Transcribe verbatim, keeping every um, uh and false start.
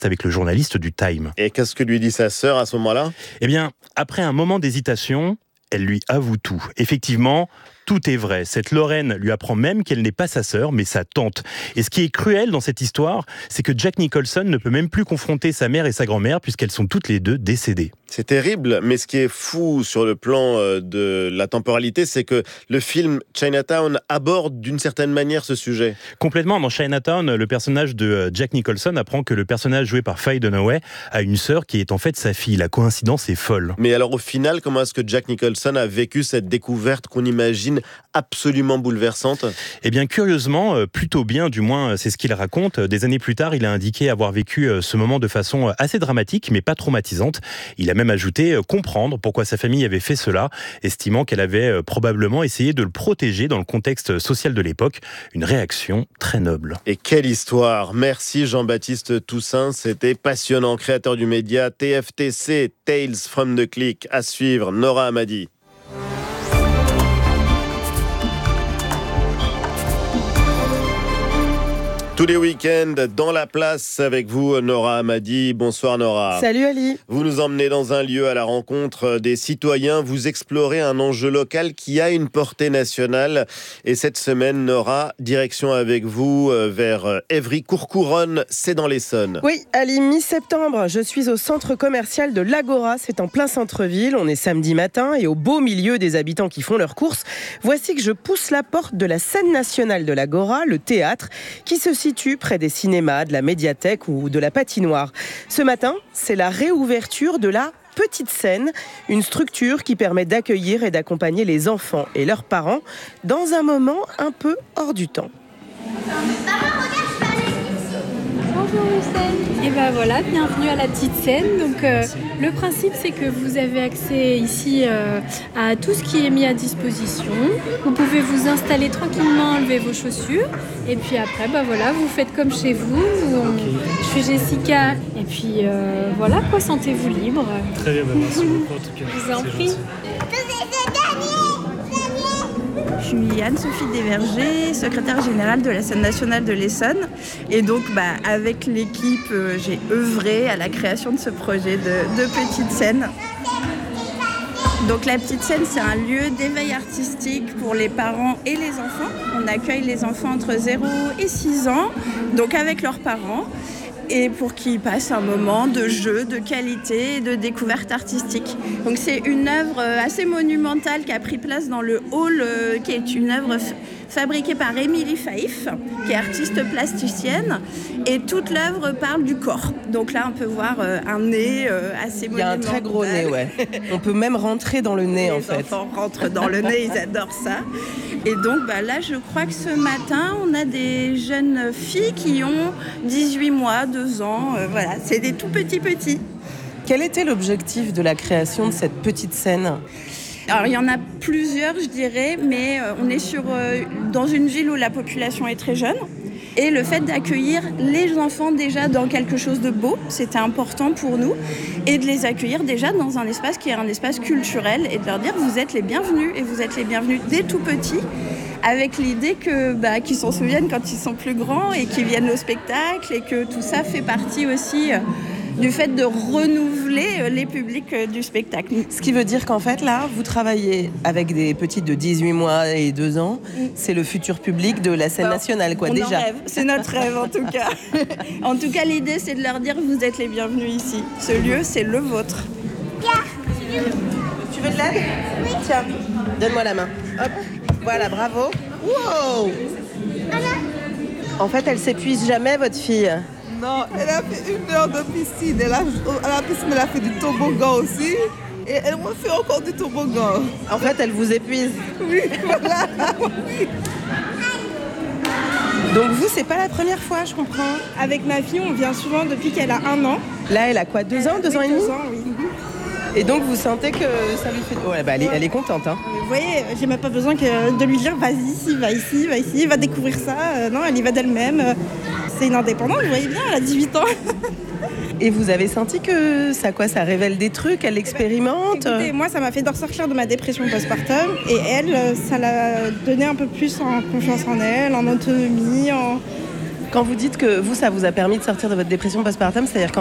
avec le journaliste du Time. Et qu'est-ce que lui dit sa sœur à ce moment-là ? Eh bien, après un moment d'hésitation, elle lui avoue tout. Effectivement, tout est vrai. Cette Lorraine lui apprend même qu'elle n'est pas sa sœur, mais sa tante. Et ce qui est cruel dans cette histoire, c'est que Jack Nicholson ne peut même plus confronter sa mère et sa grand-mère, puisqu'elles sont toutes les deux décédées. C'est terrible, mais ce qui est fou sur le plan de la temporalité, c'est que le film Chinatown aborde d'une certaine manière ce sujet. Complètement. Dans Chinatown, le personnage de Jack Nicholson apprend que le personnage joué par Faye Dunaway a une sœur qui est en fait sa fille. La coïncidence est folle. Mais alors au final, comment est-ce que Jack Nicholson a vécu cette découverte qu'on imagine absolument bouleversante ? Eh bien, curieusement, plutôt bien, du moins c'est ce qu'il raconte. Des années plus tard, il a indiqué avoir vécu ce moment de façon assez dramatique, mais pas traumatisante. Il a même ajouté comprendre pourquoi sa famille avait fait cela, estimant qu'elle avait probablement essayé de le protéger dans le contexte social de l'époque. Une réaction très noble. Et quelle histoire ! Merci Jean-Baptiste Toussaint, c'était passionnant. Créateur du média T F T C, Tales from the Click, à suivre, Nora Hamadi. Tous les week-ends, dans la place avec vous, Nora Hamadi. Bonsoir Nora. Salut Ali. Vous nous emmenez dans un lieu à la rencontre des citoyens. Vous explorez un enjeu local qui a une portée nationale. Et cette semaine, Nora, direction avec vous vers Évry-Courcouronnes, c'est dans l'Essonne. Oui, Ali, mi-septembre, je suis au centre commercial de l'Agora. C'est en plein centre-ville. On est samedi matin et au beau milieu des habitants qui font leurs courses, voici que je pousse la porte de la scène nationale de l'Agora, le théâtre, qui se situe près des cinémas, de la médiathèque ou de la patinoire. Ce matin, c'est la réouverture de la Petite Scène, une structure qui permet d'accueillir et d'accompagner les enfants et leurs parents dans un moment un peu hors du temps. Bonjour Hussein. Et ben voilà, bienvenue à la Petite Scène. Donc euh, le principe c'est que vous avez accès ici euh, à tout ce qui est mis à disposition. Vous pouvez vous installer tranquillement, enlever vos chaussures et puis après ben voilà, vous faites comme chez vous. On... Je suis Jessica et puis euh, voilà quoi, sentez-vous libre. Très bien, ben merci beaucoup en tout cas. Je vous en prie. Je suis Anne-Sophie Desvergers, secrétaire générale de la scène nationale de l'Essonne. Et donc, bah, avec l'équipe, euh, j'ai œuvré à la création de ce projet de, de Petite Scène. Donc, la Petite Scène, c'est un lieu d'éveil artistique pour les parents et les enfants. On accueille les enfants entre zéro et six ans, donc avec leurs parents, et pour qu'ils passent un moment de jeu, de qualité et de découverte artistique. Donc c'est une œuvre assez monumentale qui a pris place dans le hall, euh, qui est une œuvre f- fabriquée par Émilie Faïf, qui est artiste plasticienne, et toute l'œuvre parle du corps. Donc là on peut voir euh, un nez euh, assez monumental. Il y a un très gros nez, ouais. On peut même rentrer dans le nez les en fait. Les enfants rentrent dans le nez, ils adorent ça. Et donc bah, là, je crois que ce matin, on a des jeunes filles qui ont dix-huit mois, deux ans. Euh, voilà, c'est des tout petits petits. Quel était l'objectif de la création de cette petite scène ? Alors, il y en a plusieurs, je dirais, mais euh, on est sur, euh, dans une ville où la population est très jeune. Et le fait d'accueillir les enfants déjà dans quelque chose de beau, c'était important pour nous. Et de les accueillir déjà dans un espace qui est un espace culturel et de leur dire vous êtes les bienvenus et vous êtes les bienvenus dès tout petits. Avec l'idée que, bah, qu'ils s'en souviennent quand ils sont plus grands et qu'ils viennent au spectacle et que tout ça fait partie aussi euh, du fait de renouveler les publics du spectacle. Ce qui veut dire qu'en fait, là, vous travaillez avec des petites de dix-huit mois et deux ans. C'est le futur public de la scène Alors, nationale, quoi, on déjà. En rêve. C'est notre rêve, en tout cas. En tout cas, l'idée, c'est de leur dire vous êtes les bienvenus ici. Ce lieu, c'est le vôtre. Tu veux de l'aide ? Oui. Tiens, donne-moi la main. Hop. Voilà, bravo. Wow. En fait, elle s'épuise jamais, votre fille. Non, elle a fait une heure de piscine. Elle a, à la piscine, elle a fait du toboggan aussi. Et elle m'a fait encore du toboggan. En fait, elle vous épuise. Oui, voilà. Donc vous, c'est pas la première fois, je comprends. Avec ma fille, on vient souvent depuis qu'elle a un an. Là, elle a quoi, deux ans, deux oui, ans et demi ? Deux ans, oui. Et donc, vous sentez que ça lui fait... Ouais, bah, elle, est, elle est contente, hein. Vous voyez, j'ai même pas besoin que de lui dire vas-y, ici, va ici, va ici, va découvrir ça. Euh, non, elle y va d'elle-même. C'est une indépendante, vous voyez bien, elle a dix-huit ans. Et vous avez senti que ça, quoi, ça révèle des trucs, elle expérimente ? Écoutez, moi, ça m'a fait ressortir de ma dépression postpartum. Et elle, ça l'a donné un peu plus en confiance en elle, en autonomie, en... Quand vous dites que vous, ça vous a permis de sortir de votre dépression postpartum, c'est-à-dire